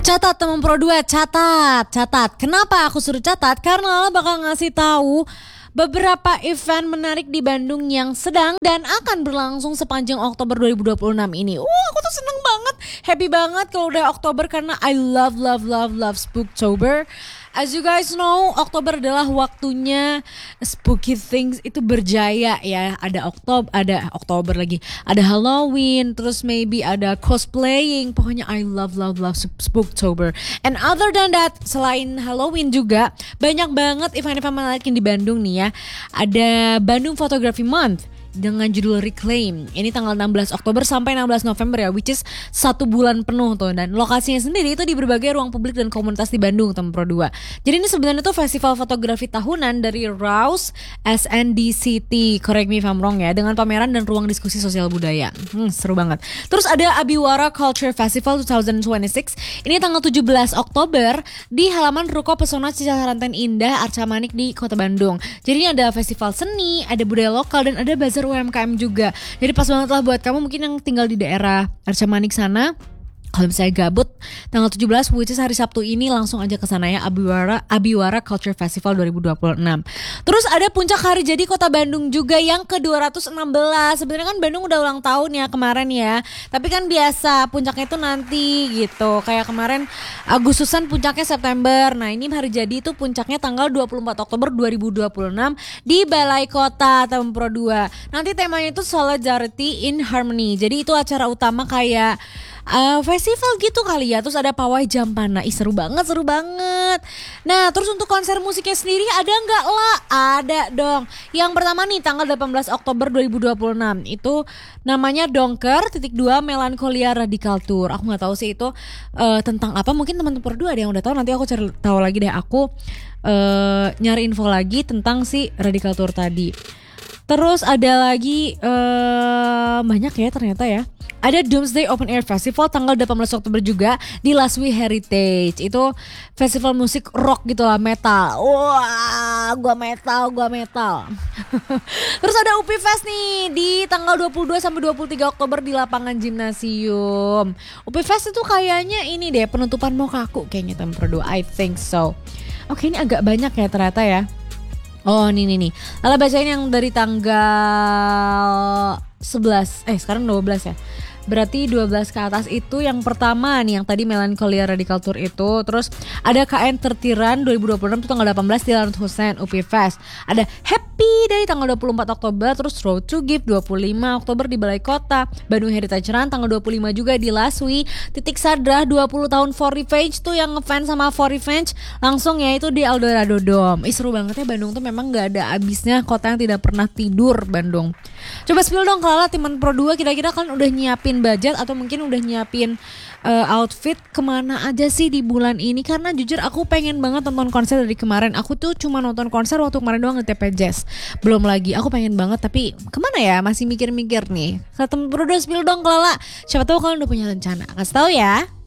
Catat teman Pro 2, catat. Kenapa aku suruh catat? Karena Lala bakal ngasih tahu beberapa event menarik di Bandung yang sedang dan akan berlangsung sepanjang Oktober 2026 ini. Aku tuh seneng banget, happy banget kalau udah Oktober karena I love Spooktober. As you guys know, Oktober adalah waktunya spooky things itu berjaya ya. Ada Oktober lagi, ada Halloween, terus maybe ada cosplaying. Pokoknya I love Spooktober. And other than that, selain Halloween juga banyak banget event-event menarik di Bandung nih ya. Ada Bandung Photography Month dengan judul Reclaim. Ini tanggal 16 Oktober sampai 16 November ya, which is 1 bulan penuh tuh. Dan lokasinya sendiri itu di berbagai ruang publik dan komunitas di Bandung, teman Pro 2. Jadi ini sebenarnya tuh festival fotografi tahunan dari Rouse SNDCT, correct me if I'm wrong ya, dengan pameran dan ruang diskusi sosial budaya. Seru banget. Terus ada Abiwara Culture Festival 2026. Ini tanggal 17 Oktober di halaman Ruko Pesona Cicaranten Indah Arca Manik di Kota Bandung. Jadi ini ada festival seni, ada budaya lokal, dan ada bazar UMKM juga. Jadi pas banget lah buat kamu mungkin yang tinggal di daerah Arca Manik sana. Kalau misalnya gabut, tanggal 17 which is hari Sabtu ini langsung aja ke sana ya, Abiwara Culture Festival 2026. Terus ada Puncak Hari Jadi Kota Bandung juga yang ke-216. Sebenarnya kan Bandung udah ulang tahun ya kemarin ya. Tapi kan biasa puncaknya itu nanti gitu. Kayak kemarin Agustusan, puncaknya September. Nah, ini Hari Jadi itu puncaknya tanggal 24 Oktober 2026 di Balai Kota, teman Pro 2. Nanti temanya itu Solidarity in Harmony. Jadi itu acara utama kayak festival gitu kali ya. Terus ada pawai Jampana. Seru banget. Nah, terus untuk konser musiknya sendiri ada nggak lah? Ada dong. Yang pertama nih tanggal 18 Oktober 2026 itu namanya Dongker .2 Melancholia Radical Tour. Aku nggak tahu sih itu tentang apa. Mungkin teman-teman berdua ada yang udah tahu. Nanti aku cari tahu lagi deh. Aku nyari info lagi tentang si Radical Tour tadi. Terus ada lagi banyak ya ternyata ya. Ada Doomsday Open Air Festival tanggal 18 Oktober juga di Laswi Heritage. Itu festival musik rock gitu lah, metal. Wah, gua metal. Terus ada UPI Fest nih di tanggal 22 sampai 23 Oktober di lapangan Gimnasium. UPI Fest itu kayaknya ini deh penutupan Mokaku kayaknya, teman Pro 2. I think so. Oke, ini agak banyak ya ternyata ya. Oh, nih. Lala bacain yang dari tanggal 11. Sekarang 12 ya. Berarti 12 ke atas itu yang pertama nih, yang tadi Melancholia Radical Tour itu. Terus ada KN Tertiran 2026 itu tanggal 18 di Lanut Hussein UPI Fest. Ada Happy Day tanggal 24 Oktober. Terus Road to Gift 25 Oktober di Balai Kota. Bandung Heritage Run tanggal 25 juga di Laswi. Titik Sadrah 20 tahun For Revenge tuh yang ngefans sama For Revenge langsung ya itu di Eldorado Dome. Seru banget ya, Bandung tuh memang gak ada habisnya, kota yang tidak pernah tidur Bandung. Coba spill dong Lala, teman Pro 2, kira-kira kalian udah nyiapin budget atau mungkin udah nyiapin outfit kemana aja sih di bulan ini? Karena jujur aku pengen banget nonton konser dari kemarin. Aku tuh cuma nonton konser waktu kemarin doang di TP Jazz. Belum lagi, aku pengen banget tapi kemana ya? Masih mikir-mikir nih. Teman Pro 2 spill dong Lala, siapa tahu kalian udah punya rencana. Kasih tahu ya.